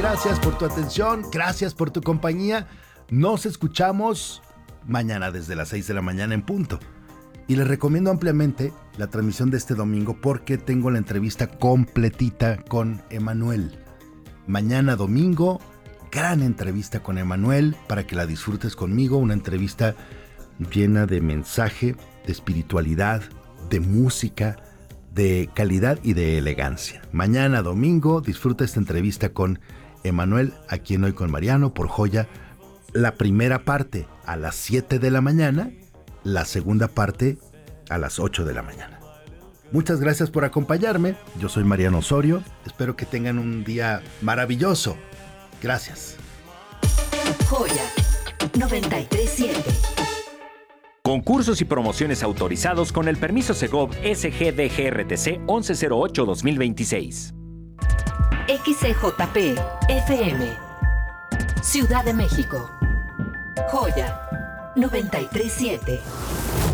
gracias por tu atención, gracias por tu compañía. Nos escuchamos mañana desde las 6 de la mañana en punto. Y les recomiendo ampliamente la transmisión de este domingo porque tengo la entrevista completita con Emanuel. Mañana domingo, gran entrevista con Emanuel para que la disfrutes conmigo. Una entrevista llena de mensaje, de espiritualidad, de música, de calidad y de elegancia. Mañana domingo disfruta esta entrevista con Emanuel, aquí en Hoy con Mariano por Joya. La primera parte a las 7 de la mañana, la segunda parte a las 8 de la mañana. Muchas gracias por acompañarme. Yo soy Mariano Osorio. Espero que tengan un día maravilloso. Gracias. Joya 93.7. Concursos y promociones autorizados con el permiso Segov SGDGRTC 1108-2026. XCJP FM Ciudad de México. Joya 93.7.